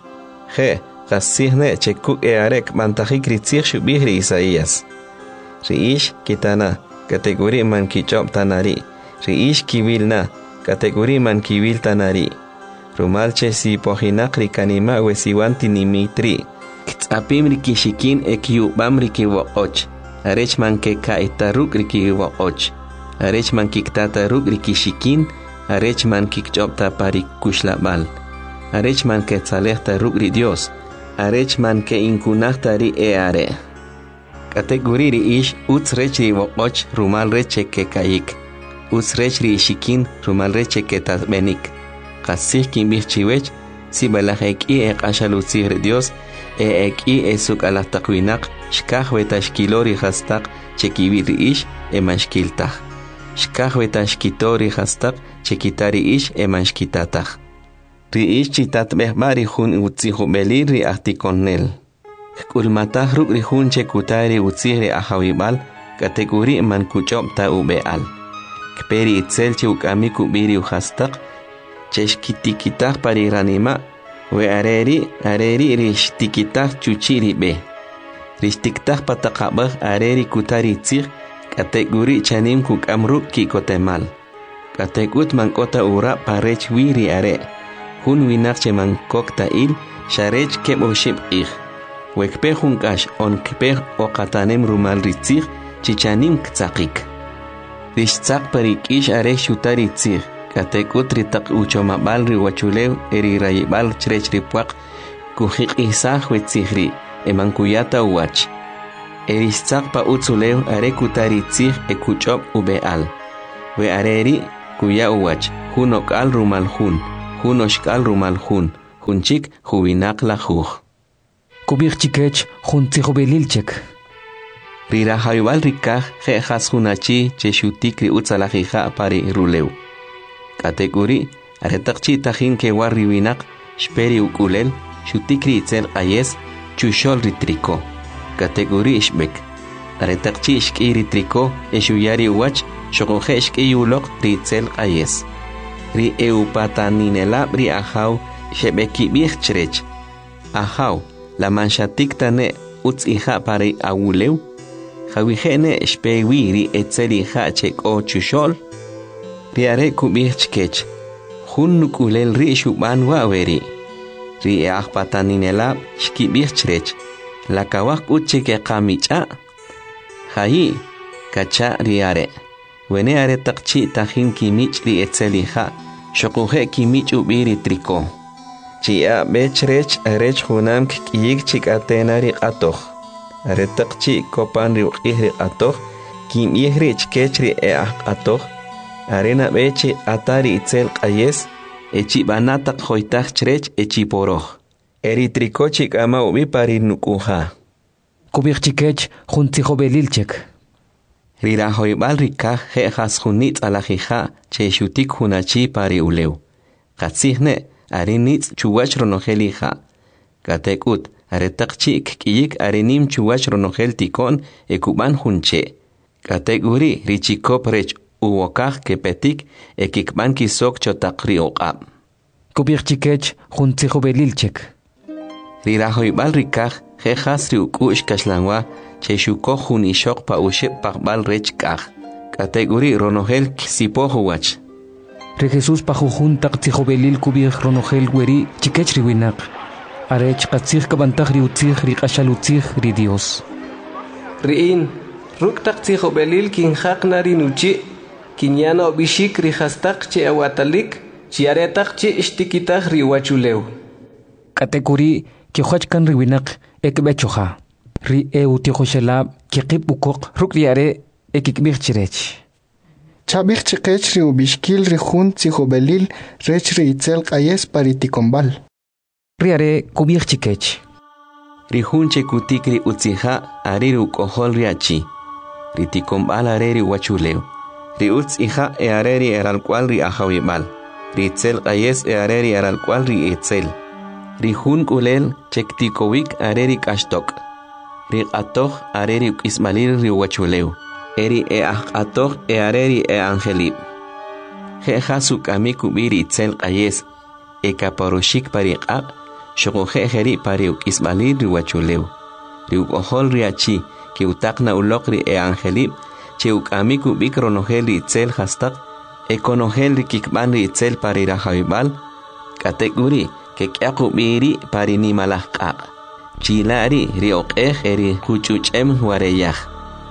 Je, gasihne chekuk arek mantajik ritzich shubihri Isaías. Ri ish kitana. Kategori man kichop tanari. Ri ish kivilna. Kategori man kivil tanari. Rumalche si pohinakri kanima wesiwanti nimitri. Ktsapim rikishikin ekyubam rikiwoch. Arechman ke kaitaruk rikiwoch. Arechman kiktataruk rikishikin. Arechman kikchopta parikuslabal. Arechman ke tzalehtaruk ri Dios. Arechman ke inkunahtari eare. Kategori ri ish utzrech riwoch rumal reche ke kaik. Utzrech ri shikin rumal reche ke tasbenik. Kasih kimbih chiwech, si balaheki ashalutzir Dios, eki esuk alahtakwinak, shkahweta shkilori hastak, chekibiri ish, emanshkiltah. Shkahweta shkitori hastak, chekitari ish, emanshkitatah. Ri ish chitat behbari hun utzihubelir ri ahtikonnel. Kulmatah ruk ri hun chekutari utziri ahawibal, kategori man kuchopta ubeal. Kperi itzel chukami kubiri uhastak, cheshkitikitah pariranima, we areri rishtikitah chuchiri be. Rishtiktah patakabah areri kutari tzir, kategori chanim kuk amruk kikotemal. Kategut mankota ura parech wiri are. Hun winarche mankokta il, sharech kebo shib ich. Wekpe hunkash on kpe o katanem rumal ritzir, chichanim ktsakik. Rishtzak parik ish are shutari tzir. Katekut ritak uchomabal riwachulew eri rayibal chrech ripuak kuhik isah wetzihri emankuyata uwach. Eristzak pa utzulew are kutari tzih ekuchop ubeal. We areri kuya uwach, hun okal rumal hun oshkal rumal hunchik hubinak la juj. Kubir chikech hun tzihobelilchek. Rira haibal rikaj jejas hunachi cheshutik ri utzalajija pari ruleu. Kategori aretakchi tajin ke warriwinak shperi ukulel shutik ri itzel ayes chushol ri triko. Kategori ishbek. Aretakchi ishki ri triko eshuyari uwach shokoje ishki ulok ri itzel ayes. Ri eupataninelab ri ahaw shebeki bichtrech. Ahaw la manchatik tane utzija pari awuleu. Jawijene shpewi ri etzeli hachek o chushol. Riare kubirchkech. Hun nukulel ri shuban waweri. Ri eachpataninelab shkibirchrech. La kawak uchike kamicha. Hayi kacha riare. Wene are takchi tajin kimich ri etzeli ha. Shokuje kimich ubiri triko. Chia bechrech arech hunam kiyik chikatena ri atoch. Aretakchi kopan ri uqihri atoch. Kim ihrich kechri atoch. Arena beche atari itzel qayes. Echi banatak hoitach chrech echi poroch. Eri trikochik ama ubi pari nukuha. Kubirchikech hun tzihobelilchek. Rira hoibal rikaj jejas hunitz alajija che shutik hunachi pari uleu. Katzihne arinitz chuwach ronojelija. Katekut aretakchi kiyik arinim chuwach ronojel tikon ekuban hunche. Kategori richikop rech uwokaj kepetik ekikban kisok chotakri oqab. Kubirchikech hun tzihobelilchek. Rira hoibal rikaj jejas ri ukush kashlangwa che shuko hun ishok pa ushep pakbal rech kaj. Kategori ronojel kisipohuwach. Re Jesús pajujun tak tzihobelil kubir ronojel weri chikech riwinak. Arech katzih kabantaj ri utzih ri kashal utzih ri Dios. Riin, ruk tak tzihobelil kinjak nari nuchi, kinyano bishik ri hastak che awatalik, chiaretak che ishtikitaj ri wachuleu. Kategori kihuachkan riwinak ekbechoja. Ri eutihoshelab kikip ukok ruk riare ekikbirchirech. Chabich chikech ri ubishkil ri hun tzihobelil rech ri itzel qayes paritikombal. Riare kubir chikech. Ri hun chekutik ri utzija ari ri ukohol riachi. Ri tikombal are ri wachuleu. Ri utzija e are ri eralcual ri ahawibal. Ri itzel qayes e are ri eralcual ri itzel. Ri hun kulel chektikowik are ri kashtok. Ri atoch are ri ukismalil ri wachuleu. Eri e atoch e areri e angelib. Jeja su kamiku biri itzel qayes. E kaparoshik pari qaq. Shokoje jeri pari ukismalil ri wachuleu. Ri ukohol riachi ki utakna ulok ri e angelib. Che ukamiku bik ronojel ri itzel hastak. E konojel ri kikban ri itzel pari rahawibal. Kategori ke kyaku biri pari ni malah qaq. Chilari ri oqej eri kuchuchem wareyaj.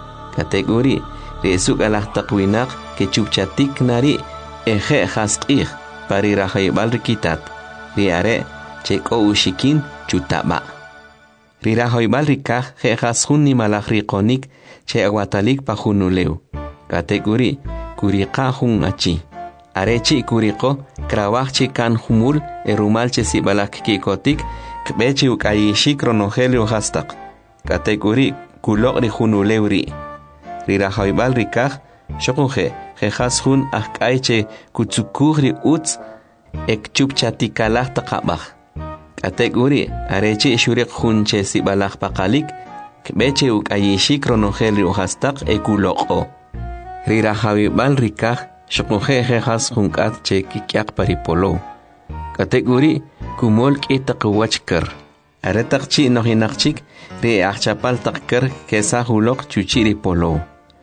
Kategori resuk alah takwinak ke chupchatik nari eje hasqih pari rahayibal rikitat. Riare cheko ushikin chutaba. Rirahoibal rikaj jejas hun ni malaj rikonik che aguatalik pajunuleu. Kategori kurika hun achi. Arechi kuriko krawach kan humul erumal che sibalak kikotik kbechi ukayishik ronogelio hastak. Kategori kulok ri hunuleu Rira haibal rikaj, shokoje, jejas hun akaiche kutsukugri utz ek chupchatikalah takabaj. Kategori, areche shurik hun che sibalaj pakalik, kbeche ukayishik ronojel uhastak ekuloko. Rira haibal rikaj, shokoje jejas hun kat che kikyak paripolo. Kategori, kumol kitakwachker. Aretakchi nohinakchik, re achapal takker kesa hulok chuchiri polo.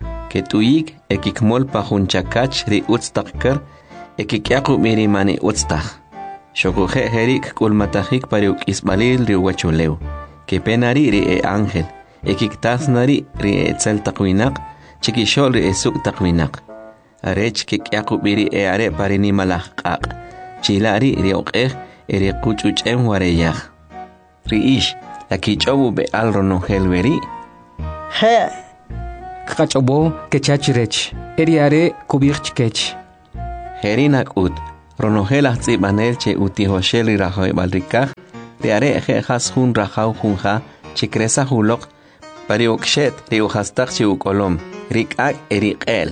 Ketuyik ekikmol pajunchakach ri utztakker ekikyaku mirimani utztak. Shokuje herik kulmatajik pariuk ismalil ri wachuleu. Kepenari ri e ángel. Ekiktasnari ri e tzel takwinak. Chikishol ri e suk takwinak. Arech kikyaku biri e are parini malaj qaq. Chilari ri oqej e ri kuchuchem wareyaj. Ri ish lakichobu be al ronojel veri. Kachobo kechachirech. Eriare kubirchkech. Herinak ut, ronogelas tsibanel che utihoshel y rajoy balrikaj, de are jejas jun rajau junja, chikresa julok, pariukshet, riujastak chiukolom, rikak erikel.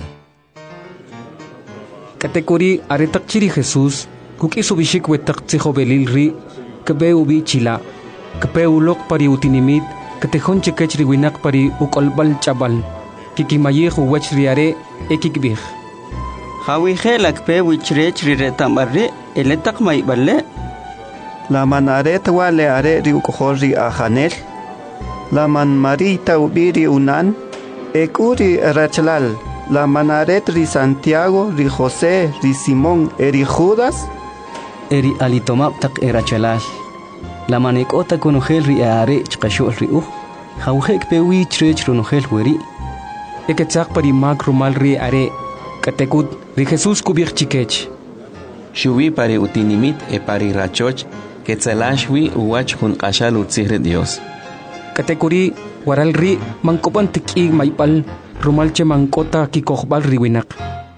Katekuri aretak chiri Jesús, kukisubishik wetak tsijovelil ri, kebe ubi chila, kebe ulok pari utinimit, katejon chikechri winak pari ukolbal chabal, kikimayej uwech riare ekikbij. Hawi helak pe wichrech riretambarre, eletak maiballe. La manaret wale are ri ukohori ajanel. La man marita ubiri unan. Ekuri rachlal. La manaret ri Santiago, ri José, ri Simón, eri Judas. Eri alitomap tak erachalal. La manekota konogel ri are chkashol ri Hawhek pe wichrech ronogel weri. Eketsak pari mag rumal ri are. Katekut ri Jesús kubir chikech. Shubi pari utinimit e pari rachoch, que tzelashwi uwach hun kashal utzihre Dios. Katekuri waral ri mangkopan tiki maipal rumalche mangkota kikohbal riwinak.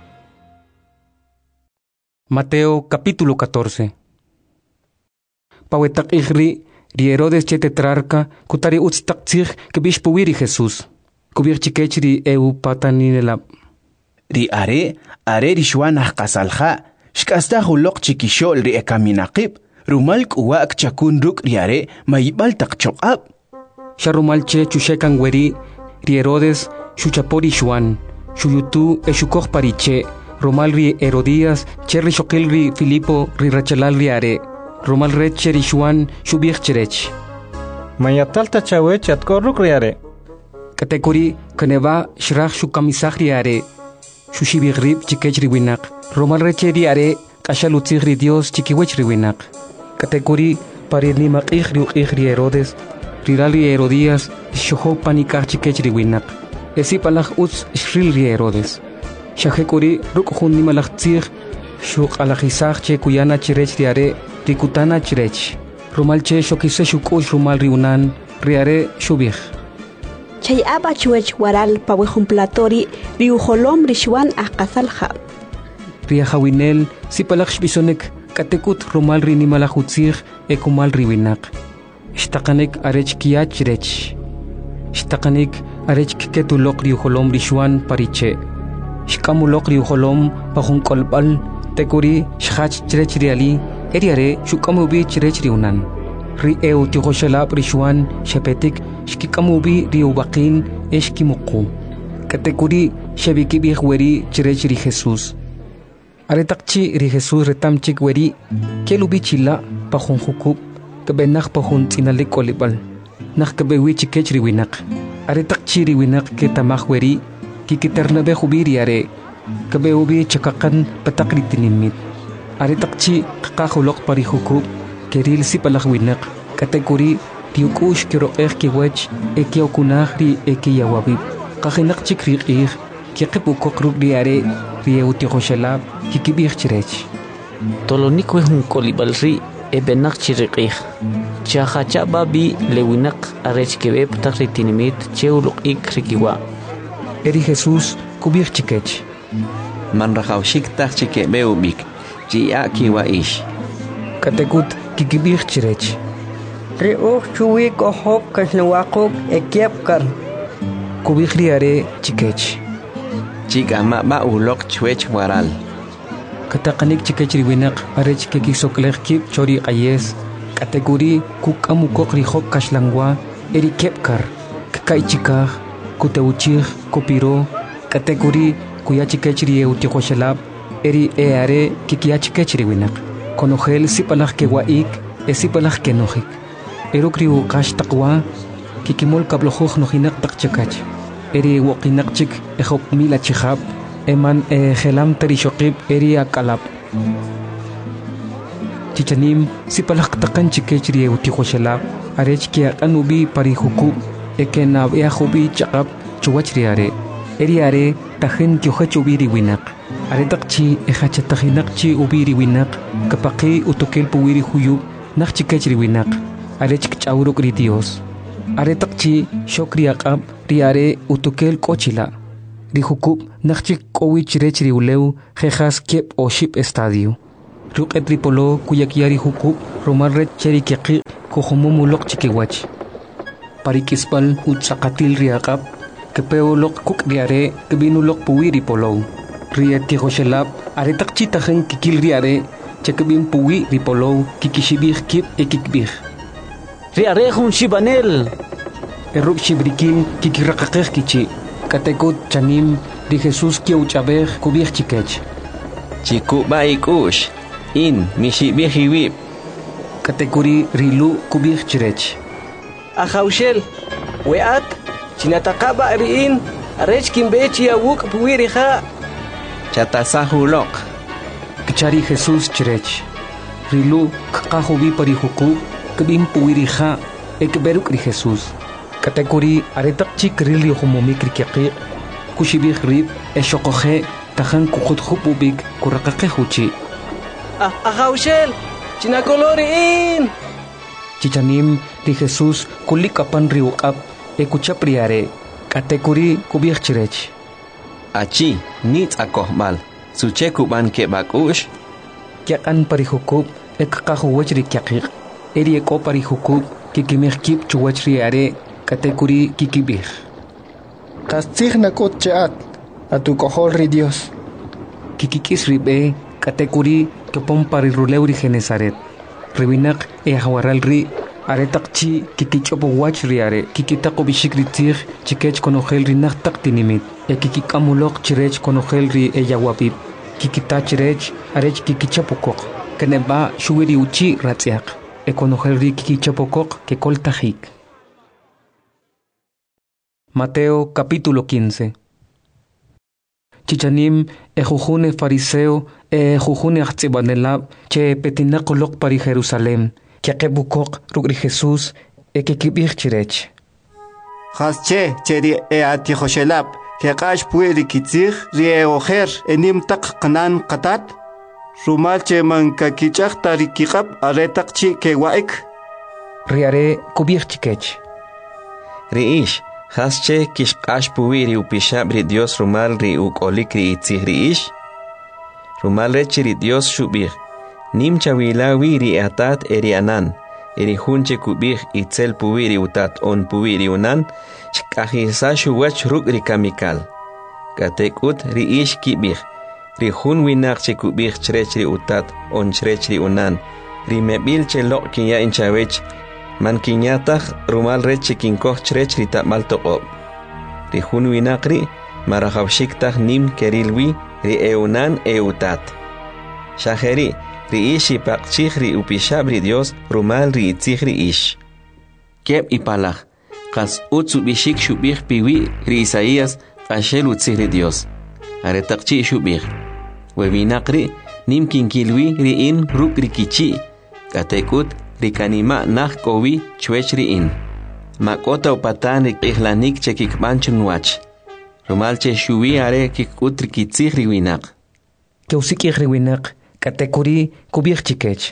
Mateo capítulo 14. Pawetak ihri ri Herodes che tetrarca kutari utztak tzih kebish puwiri Jesús. Kubir chikech ri eu pataninelab. Ri are ri shwanah qasalha shkasta hulok chikishol ri ekaminaqib rumal kuwa chakun ruk ri are maibal taqchoqab sharumal che chushekan weri ri Herodes shuchapori shwan shuyutu eshukoj pariche rumal ri Herodías che ri shokil ri Filipo ri rachalal ri are rumal reche ri shwan shubich cherech mayatal tachawech atkorruk ri are katekuri kaneva shrach shukamisach ri are Shushibigrib chikech riwinak, Romal recheri are, Kashalutzigri Dios chikiwech riwinak. Katekuri parirnimak ri Herodes, Rirali Herodías, Shoho panikach chikech riwinak. Esipalach utz shril ri Herodes. Shahekuri rukhun nimalach tzig, Shuk alajisach che kuyana chirech riare, Rikutana chirech. Romal che shokise shukush rumal riunan, riare shubich. Chay abachuech waral pawejumplatori riujolom rishwan akasalha. Riahawinel sipalach bisonek katekut rumal rinimalahutzir ekumal riwinak. Shtakanek arech kiachrech. Shtakanek arech ketulok riujolom rishwan pariche. Shkamulok riujolom pahunkolbal tekuri shhach chrech riali eriare shukamubi chrech riunan. Ri eu tihoshalab rishwan shepetik shkikamubi riubaqin eshkimuqu. Katekuri shabikibih weri chirech ri Jesús. Aretakchi ri Jesús retamchik weri kelubi chila pahun hukub kabenach pahun tinalik kolibal. Nach kabewi chikech riwinak. Aretakchi riwinak ketamach weri kikitarnabe hubiri are kabeubi chakakan patakri tinimit. Aretakchi kakahulok pari hukub keril sipalach winak katekuri tiukush kiro kiwech ekiokunahri ekiyawabib kahinak chikriqih kikipukok ri are rieuti hoshalab kikibih chirech tolonik wehun kolibalri ebenak chiriqih chahacha babi lewinak arech kebeb takritinimit cheuluk ikrikiwa eri Jesús kubih chikech manrahaushik tachike beubik chia kiwa ish katekut kikibih chirech Riuh chuwi kohok kasnawakok ekiapkar kubih riare chikech chikama ba ulok chwech waral katakanik chikech riwinak arech kekisoklech kip chori qayes kategori kukamukok rihok kashlangwa eri kepkar kakaichikah kuteuchih kopiro kategori kuyachikech rieuti hoshalab eri eare kikiachikech riwinak konogel sipalach kewaik esipalach kenojik erokriu kash taqwa kikimol kablojuj nojinak taqchakach eri woqinaqchik ejok mila chihab eman gelam terishokib eri akalab chichanim sipalach taqan chikech rieuti hoshalab arech kiaqanubi parihuku ekenab eahubi chaqab chuwach riare eri are tajen kyohach ubiri winak aretaqchi ejachatahinaqchi ubiri winak kapaqi utokel puwiri huyub naqchikech riwinak arech kchawruk ri Dios aretaqchi shokri aqab riare utokel kochila Rihukup nachchik kowich rech riuleu jejas kep o ship estadio. Ruk etripolo kuyakiari hukup romal rech cherikeki kohomumulok chikiwach. Parikispal utsakatil riakap kepeolok kuk riare kebinulok puwi ripolo. Rieti hoshelap aretak chitajen kikil riare chekebin puwi ripolo kikishibih kip ekikbih. Riare hun shibanel. Eruk shibrikin kikirakakeh kichi. Katekut chanim di Jesus kiauchabeh kubih chikech. Chiku baikush. In mishibihiwip. Katekuri rilu kubih chirech. Ahaushel, weat, chinatakaba riin, arech kimbechi awuk puwiriha. Chatasahulok. Kichari Jesus chirech. Rilu kakahubi parihuku, kabim puwiriha, ekberuk ri Jesus. Katekuri aretak chik rili humomik rikiqi, kushibih rib, eshokohe, tahan kukuthupubik, kurakakahuchi. Ahaushel, chinakoloriin. Chichanim di Jesus kulikapan riuap ekuchapriare katekuri kubih chirech. Achi nit akohmal suche kuban ke bakush. Kyakan parihukub ekakahuwach rikyakik. Eri eko parihukub kikimihkip chuwachriare katekuri kikibih. Kastzig nakot chaat atukohol ri Dios. Kikikis ribe katekuri kepom pariruleu ri Genesaret. Riwinak hawaral ri aretak chi kikichopo wach riare kikitako bishikritir chikech konogel ri naktak tinimit kikikamulok chirech konogel ri yawapip kikita chirech arech kikichapokok keneba shuwiri uchi ratziak konogel ri kikichapokok kekoltajik. Mateo capítulo 15. Chichanim ejujune fariseo ejujune achzibanelab che petinakolok pari Jerusalem kiakebukok rugri Jesus ekikibih chirech. Hasche cheri ati hoshelab kekash pueri kitzig rieoher enim tak kanan qatat rumal che man kakichak tarikikab aretak chi kewaik riare kubih chikech. Riish Hasche kishqash puwiri upishab ri Dios rumal ri ukolik ri itzig riish. Rumal rechi ri Dios shubih. Nim chawilawi ri atat erianan. Eri hunche kubih itzel puwiri utat on puwiri unan. Chkahisa shuwach ruk ri kamikal. Katekut ri ish kibih. Ri hun winak che kubih chrech ri utat on chrech ri unan. Ri mebil che lok kinya inchawech. Man kinyatach rumal rechi kinkoh chrech ri tabmal toqob. Ri hun winakri marahawshiktach nim kerilwi ri eunan eutat. Shaheri ri ishi pakchich ri upishab ri Dios rumal ri itzich ri ish. Keb ipalach kas utsubishik shubih piwi ri Isaías ashel utzich ri Dios. Aretakchi shubih. Webinakri nim kinkilwi ri in ruk ri kichi. Katekut rikanima nah kowi chwechriin. Makota upatan rik ihlanik chekik manchun wach. Rumal che shuwi are kikut rikitzig riwinak. Keusikig riwinak katekuri kubih chikech.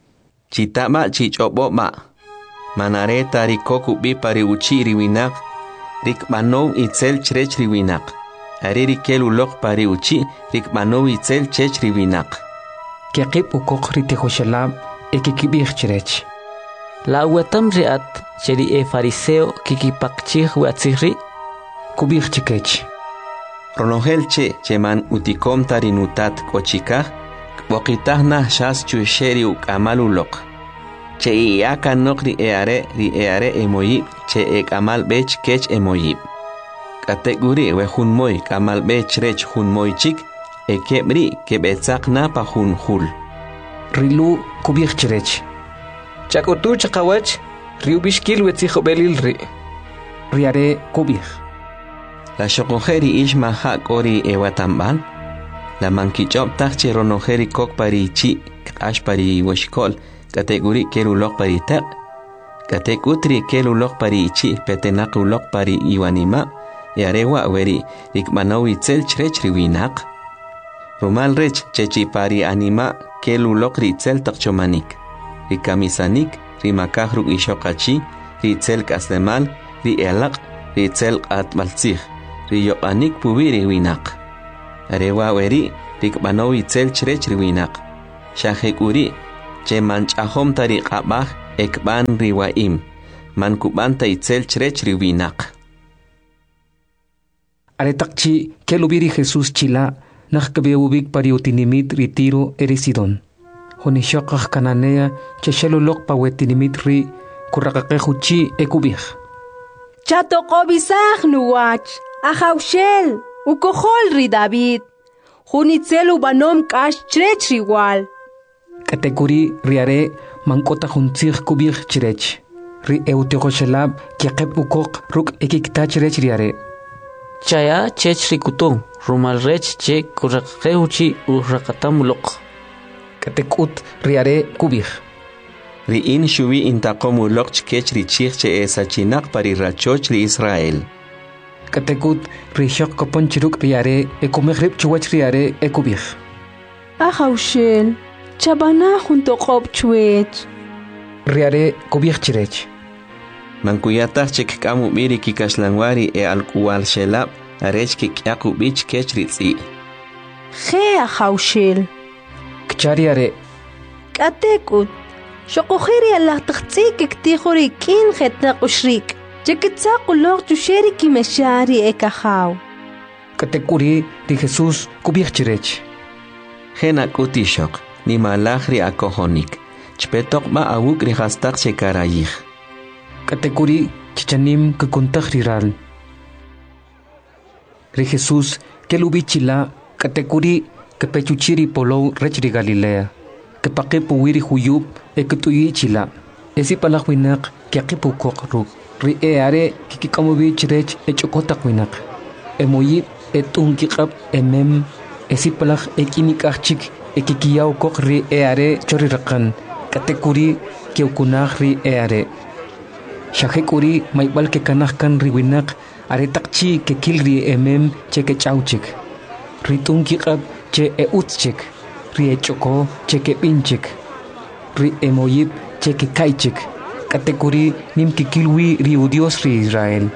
Chitama chichobo ma. Manareta rikoku bi pari uchi riwinak. Rikmanov itzel chrech riwinak. Are rikel ulok pari uchi rikmanov itzel chech riwinak. Kiakip ukok ritehoshalab ekikibih chirech. La wetam riat cheri fariseo kikipakchih watzihri kubih chikech. Ronogel cheman utikom tarinutat kochikah bokitah nah shas chusheri ukamalulok. Che iaka nokri eare emoyib che ekamal bech kech emoyib. Kateguri we hunmoy kamal bech rech hunmoy chik ekebri kebetzak na pa hunhul. Rilu kubih chirech. Chakotu chakawach riubishkil wetzijo belilri. Riare kubih. La shokojeri ishma hak ori ewatambal. La mankichop tache ronojeri kok pari chi ash pari washkol kategori kelulok pari tak. Katekutri kelulok pari chi petenaqulok pari iwanima. Yarewa weri ikmanawi tzel chrech riwinak. Rumal rech chechi pari anima kelulok ritzel takchomanik. Rikamisanik rimakahru ishokachi ritzel kasdemal ri elak ritzel atmaltzih. riyoqanik puwi riwinaq. Arewa weri rikbanow itzel chrech riwinaq. Shahekuri che manchahom tariqabaj ekban riwaim. Mankubanta itzel chrech riwinaq. Aretaqchi kelubiri Jesús chila nakkabeubik pariutinimit ritiro erisidon. Honishokaj kananea cheshelulok pawetinimit ri kuraqaqejuchi ekubij. Chatokobisaj nuwach ajaushel ukojol ri David. Junitzel ubanom kash chrech riwal. Katekuri riare mankota juntzij kubij chrech. Ri euteqoshelab kiaqeb ukok ruk ekikta chrech riare. Chaya chech rikutung rumal rech che kuraqeuchi uraqatamulok. Katekut riare kubij. Riin shuvi intaqomulok chkech richich che esachinaq parirachoch ri Israel. Katekut rishok kopon chiruk riare ekumejrib chuwach riare ekubij. Ajaushel chabana junto qob chuech. Riare kubij chirech. Mankuyataq chikkamu miri kikashlanwari alkuwal shelab arech kikyaku bich kech ritzi. Je ajaushel. Kchariare. Katekut shokojiri alaqtaqtzi kiktijuri kin jetnaq ushrik. Chekitsaqulok chusheri kimeshari ekajaw. Katekuri di Jesús kubij chirech. Jena kutishok ni malajri akohonik. Chpetok ma awuk rihastaq chekarayij. Katekuri chichanim kukuntaj riral. Ri Jesús kelubichila katekuri kepechuchiri polo rechri Galilea. Kepaqipuwiri huyub ekutuyi chila. Esi palajwinak kiaqipukok ruk. Ri eare kikikamubi chirech echokotaq winak. Emoyib etunkiqab emem esi palaj ekinikajchik ekikiyawkok ri eare choriraqan. Katekuri keukunaj ri eare. Shahekuri maibal ke kanahkan riwinak aretaqchi ke kilri emem che ke chauchik. Ritunkiqab che eutchik. Ri echoko che ke pinchik. Ri emoyib che ke kaichik. Katekuri nim kikilwi ri Dios ri Israel.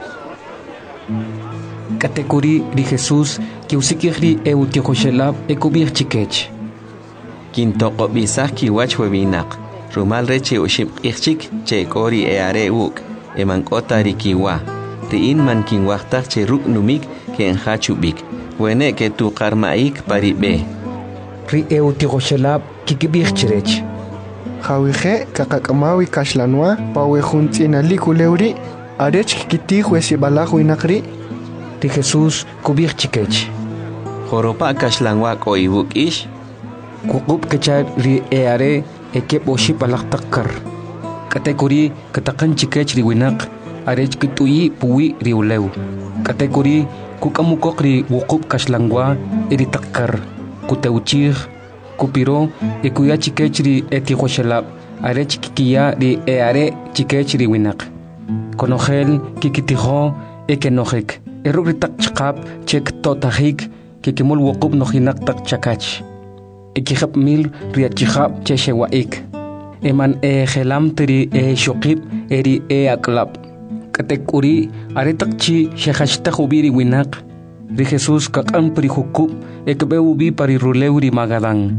Katekuri ri Jesús que usikiri eutiohoshelab ekubir chikech. Kintoko bisah kiwach webinaq. Rumal reche ushib ichik che kori eare uk. Emankota rikiwa. Riin man kinwachtak che ruk numik ke enhachubik. Wene ke tu karmaik paribe. Ri eutiohoshelab kikibir chirech. Jawije kakakamawi kashlanwa pawe juntina likuleuri arech kiti juesi balajo inakri. Ri Jesús kubir chikech. Joropa kashlanwa ko ibuk ish. Kukub kechar ri eare ekep oshi palaktakar. Katekuri katakan chikech ri winak arech kituyi puwi ri ulew. Katekuri kukamukok ri wukub kashlangwa iri takkar. Kuteuchir kupiro ekuya chikech ri etihoshelab arech kikiya ri eare chikech ri winak. Konogel kikitijo ekenojek. Eruk ritak chikap chek totajik kikimul wukub nojinak tak chakach. Ekihap mil riachihap cheshewaik. Eman gelam teri shokib eri aklap. Katekuri aretakchi shehashta hubiri winak. Ri Jesús kakam pri hukub ekbeubi pari ruleuri magadán.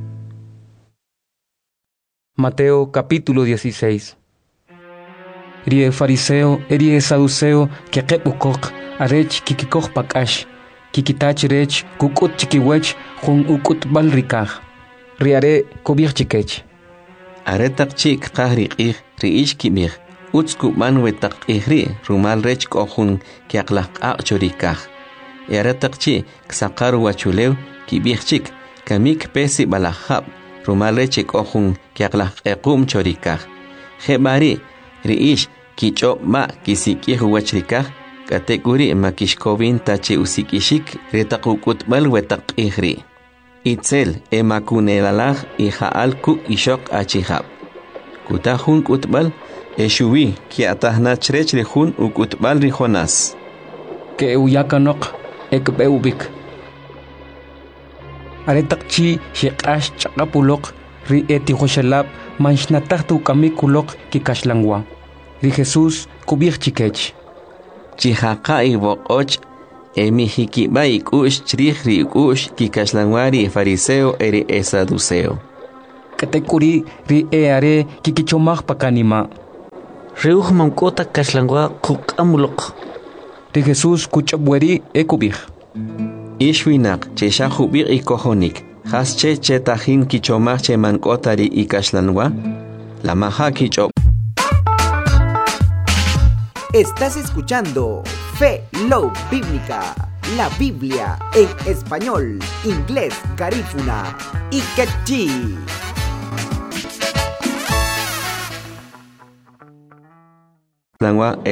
Mateo capítulo 16. Ri fariseo eri saduceo kekepukok arech kikikoh pakash. Kikitach rech kukut chikiwech jun ukut balrikaj. Riare kubir chikech. Aretak chik kahriqih riish kibir. Utsku manwetak ihri rumal rech kohun kiaklaq chorikaj. Aretak chi ksaqar wachulew kibir chik kamik pesi balahab rumal rech kohun kiaklaq chorikaj. Hebari riish kichop ma kisikih wachrikaj. Katekuri makishkovin tache usikishik retakukutbal wetak ihri. Itzel emakunelalag ihaal ku ishok achihab. Kutahun kutbal eshuwi kiatahna chrech rehun ukutbal rijonas. Ke uyakanok ekbeubik. Aretakchi shekash chakapulok ri etihoshelab manshnatahtu kamikulok kikashlangwa. Ri Jesús kubir chikech. Chihaqa iboqoch emi hikiba ikush chrihri ikush kikashlanwari fariseo eri saduceo. Katekuri ri are kikichomaj pakanima. Reuj mankota kashlangwa kukamulok. Ri Jesús kuchabweri ekubij. Ishwinak chesha jubir ikohonik. Has che tajin kichomaj che mankota ri ikashlanwa. La maja kichop. Estás escuchando Fe Love Bíblica, la Biblia en español, inglés, garífuna y quechí. Langwa